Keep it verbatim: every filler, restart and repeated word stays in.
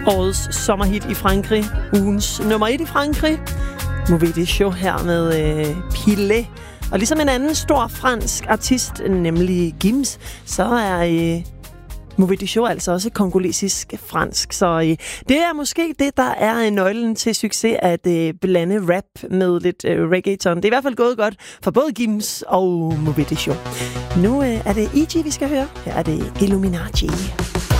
Årets sommerhit i Frankrig. Ugens nummer et i Frankrig. Mauvais des Choix her med øh, Pillet. Og ligesom en anden stor fransk artist, nemlig Gims, så er øh, Mauvais des Choix altså også kongolesisk fransk. Så øh, det er måske det, der er nøglen til succes, at øh, blande rap med lidt øh, reggaeton. Det er i hvert fald gået godt for både Gims og Mauvais des Choix. Nu øh, er det E G, vi skal høre. Her er det Illuminati.